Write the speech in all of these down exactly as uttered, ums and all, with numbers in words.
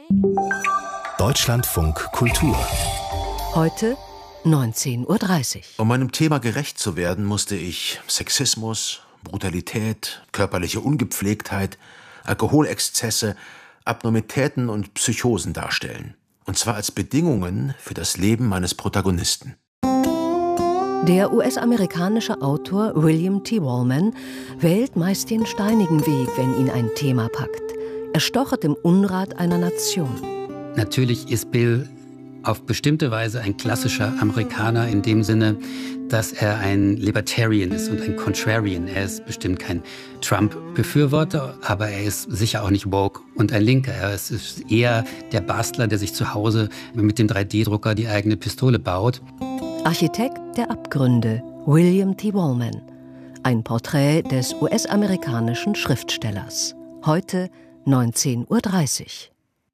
Deutschlandfunk Kultur. Heute neunzehn Uhr dreißig. Um meinem Thema gerecht zu werden, musste ich Sexismus, Brutalität, körperliche Ungepflegtheit, Alkoholexzesse, Abnormitäten und Psychosen darstellen. Und zwar als Bedingungen für das Leben meines Protagonisten. Der U S-amerikanische Autor William T. Wallman wählt meist den steinigen Weg, wenn ihn ein Thema packt. Er stochert im Unrat einer Nation. Natürlich ist Bill auf bestimmte Weise ein klassischer Amerikaner in dem Sinne, dass er ein Libertarian ist und ein Contrarian. Er ist bestimmt kein Trump-Befürworter, aber er ist sicher auch nicht woke und ein Linker. Er ist eher der Bastler, der sich zu Hause mit dem drei D Drucker die eigene Pistole baut. Architekt der Abgründe, William T. Wallman. Ein Porträt des U S-amerikanischen Schriftstellers. Heute neunzehn Uhr dreißig.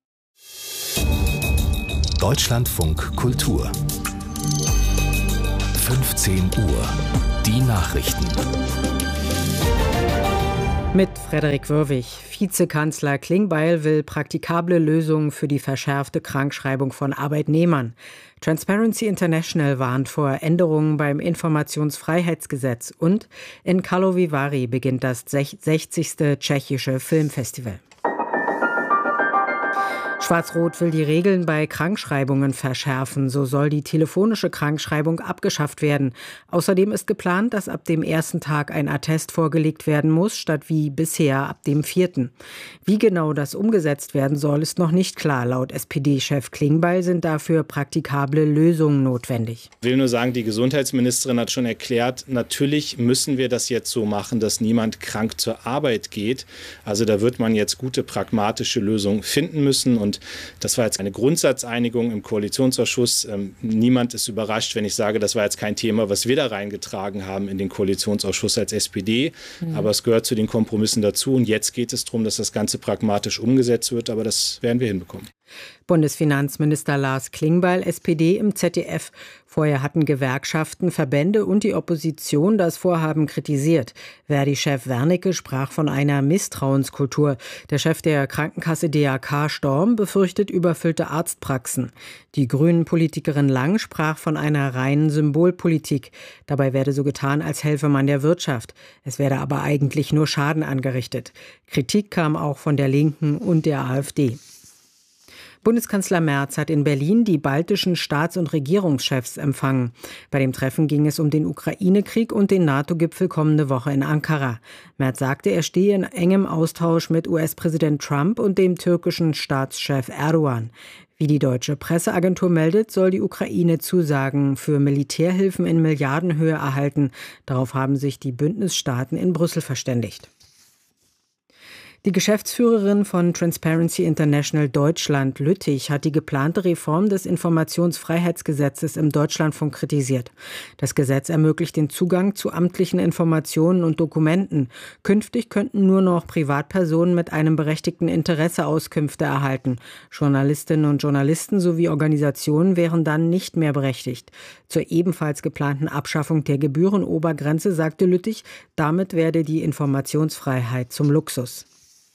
Deutschlandfunk Kultur. fünfzehn Uhr. Die Nachrichten. Mit Frederik Wörwig. Vizekanzler Klingbeil will praktikable Lösungen für die verschärfte Krankschreibung von Arbeitnehmern. Transparency International warnt vor Änderungen beim Informationsfreiheitsgesetz. Und in Karlovy Vary beginnt das sechzigste tschechische Filmfestival. Schwarz-Rot will die Regeln bei Krankschreibungen verschärfen. So soll die telefonische Krankschreibung abgeschafft werden. Außerdem ist geplant, dass ab dem ersten Tag ein Attest vorgelegt werden muss, statt wie bisher ab dem vierten. Wie genau das umgesetzt werden soll, ist noch nicht klar. Laut S P D-Chef Klingbeil sind dafür praktikable Lösungen notwendig. Ich will nur sagen, die Gesundheitsministerin hat schon erklärt, natürlich müssen wir das jetzt so machen, dass niemand krank zur Arbeit geht. Also da wird man jetzt gute pragmatische Lösungen finden müssen. Und das war jetzt eine Grundsatzeinigung im Koalitionsausschuss. Ähm, niemand ist überrascht, wenn ich sage, das war jetzt kein Thema, was wir da reingetragen haben in den Koalitionsausschuss als S P D. Mhm. Aber es gehört zu den Kompromissen dazu. Und jetzt geht es darum, dass das Ganze pragmatisch umgesetzt wird. Aber das werden wir hinbekommen. Bundesfinanzminister Lars Klingbeil, S P D, im Z D F. Vorher hatten Gewerkschaften, Verbände und die Opposition das Vorhaben kritisiert. Verdi-Chef Wernicke sprach von einer Misstrauenskultur. Der Chef der Krankenkasse D A K, Storm, befürchtet überfüllte Arztpraxen. Die Grünen-Politikerin Lang sprach von einer reinen Symbolpolitik. Dabei werde so getan, als helfe man der Wirtschaft. Es werde aber eigentlich nur Schaden angerichtet. Kritik kam auch von der Linken und der AfD. Bundeskanzler Merz hat in Berlin die baltischen Staats- und Regierungschefs empfangen. Bei dem Treffen ging es um den Ukraine-Krieg und den NATO-Gipfel kommende Woche in Ankara. Merz sagte, er stehe in engem Austausch mit U S-Präsident Trump und dem türkischen Staatschef Erdogan. Wie die deutsche Presseagentur meldet, soll die Ukraine Zusagen für Militärhilfen in Milliardenhöhe erhalten. Darauf haben sich die Bündnisstaaten in Brüssel verständigt. Die Geschäftsführerin von Transparency International Deutschland, Lüttich, hat die geplante Reform des Informationsfreiheitsgesetzes im Deutschlandfunk kritisiert. Das Gesetz ermöglicht den Zugang zu amtlichen Informationen und Dokumenten. Künftig könnten nur noch Privatpersonen mit einem berechtigten Interesse Auskünfte erhalten. Journalistinnen und Journalisten sowie Organisationen wären dann nicht mehr berechtigt. Zur ebenfalls geplanten Abschaffung der Gebührenobergrenze sagte Lüttich, damit werde die Informationsfreiheit zum Luxus.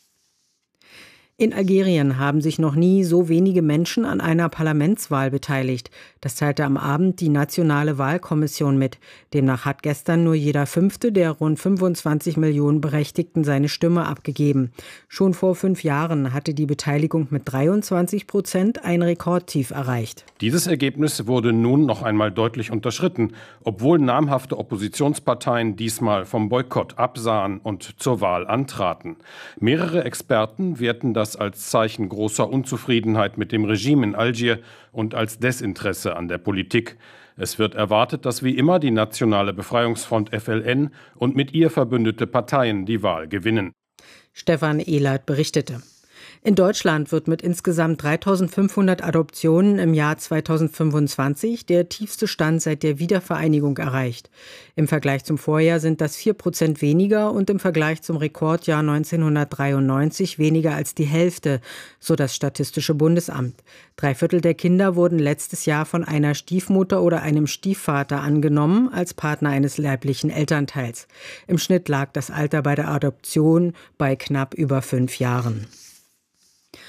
In Algerien haben sich noch nie so wenige Menschen an einer Parlamentswahl beteiligt. Das teilte am Abend die Nationale Wahlkommission mit. Demnach hat gestern nur jeder Fünfte der rund fünfundzwanzig Millionen Berechtigten seine Stimme abgegeben. Schon vor fünf Jahren hatte die Beteiligung mit dreiundzwanzig Prozent ein Rekordtief erreicht. Dieses Ergebnis wurde nun noch einmal deutlich unterschritten, obwohl namhafte Oppositionsparteien diesmal vom Boykott absahen und zur Wahl antraten. Mehrere Experten werten das als Zeichen großer Unzufriedenheit mit dem Regime in Algier und als Desinteresse an der Politik. Es wird erwartet, dass wie immer die Nationale Befreiungsfront F L N und mit ihr verbündete Parteien die Wahl gewinnen. Stefan Ehlert berichtete. In Deutschland wird mit insgesamt dreitausendfünfhundert Adoptionen im Jahr zweitausendfünfundzwanzig der tiefste Stand seit der Wiedervereinigung erreicht. Im Vergleich zum Vorjahr sind das vier Prozent weniger und im Vergleich zum Rekordjahr neunzehnhundertdreiundneunzig weniger als die Hälfte, so das Statistische Bundesamt. Drei Viertel der Kinder wurden letztes Jahr von einer Stiefmutter oder einem Stiefvater angenommen als Partner eines leiblichen Elternteils. Im Schnitt lag das Alter bei der Adoption bei knapp über fünf Jahren.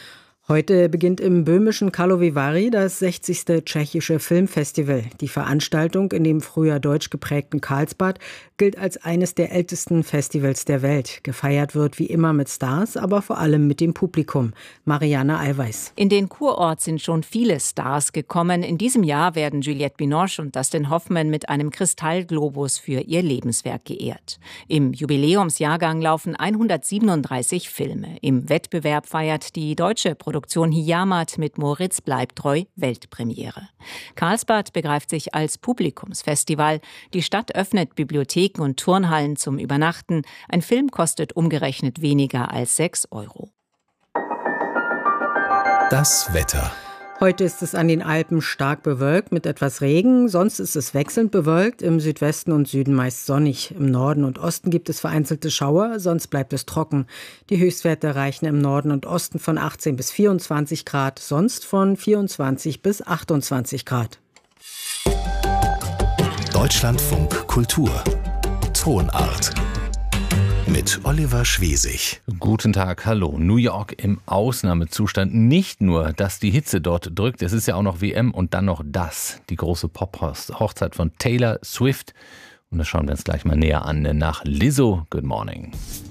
Heute beginnt im böhmischen Karlovy Vary das sechzigste tschechische Filmfestival. Die Veranstaltung in dem früher deutsch geprägten Karlsbad gilt als eines der ältesten Festivals der Welt. Gefeiert wird wie immer mit Stars, aber vor allem mit dem Publikum. Marianne Allweis. In den Kurort sind schon viele Stars gekommen. In diesem Jahr werden Juliette Binoche und Dustin Hoffman mit einem Kristallglobus für ihr Lebenswerk geehrt. Im Jubiläumsjahrgang laufen hundertsiebenunddreißig Filme. Im Wettbewerb feiert die deutsche Produktion Produktion Hijamat mit Moritz Bleibtreu Weltpremiere. Karlsbad begreift sich als Publikumsfestival. Die Stadt öffnet Bibliotheken und Turnhallen zum Übernachten. Ein Film kostet umgerechnet weniger als sechs Euro. Das Wetter. Heute ist es an den Alpen stark bewölkt mit etwas Regen. Sonst ist es wechselnd bewölkt, im Südwesten und Süden meist sonnig. Im Norden und Osten gibt es vereinzelte Schauer, sonst bleibt es trocken. Die Höchstwerte reichen im Norden und Osten von achtzehn bis vierundzwanzig Grad, sonst von vierundzwanzig bis achtundzwanzig Grad. Deutschlandfunk Kultur. Tonart. Mit Oliver Schwesig. Guten Tag, hallo. New York im Ausnahmezustand. Nicht nur, dass die Hitze dort drückt, es ist ja auch noch W M und dann noch das, die große Pop-Hochzeit von Taylor Swift. Und das schauen wir uns gleich mal näher an nach Lizzo. Good morning.